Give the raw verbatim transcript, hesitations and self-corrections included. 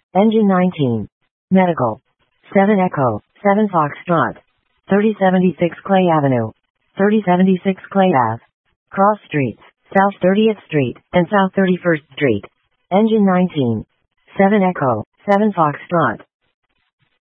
Engine nineteen. Medical. seven Echo, seven Foxtrot. thirty seventy-six Clay Avenue. thirty seventy-six Clay Ave. Cross Streets, South thirtieth Street, and South thirty-first Street. Engine nineteen. seven Echo, seven Foxtrot.